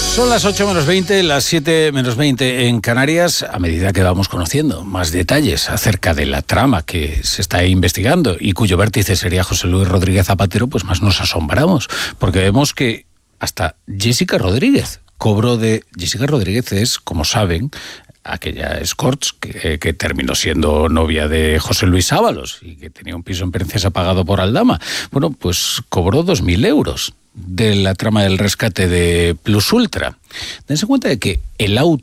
Son las 8 menos 20, las 7 menos 20 en Canarias. A medida que vamos conociendo más detalles acerca de la trama que se está investigando y cuyo vértice sería José Luis Rodríguez Zapatero, pues más nos asombramos, porque vemos que hasta Jessica Rodríguez cobró de... Jessica Rodríguez es, como saben, aquella escorts que terminó siendo novia de José Luis Ábalos y que tenía un piso en Princesa pagado por Aldama. Bueno, pues cobró 2.000 euros de la trama del rescate de Plus Ultra. Dense cuenta de que el auto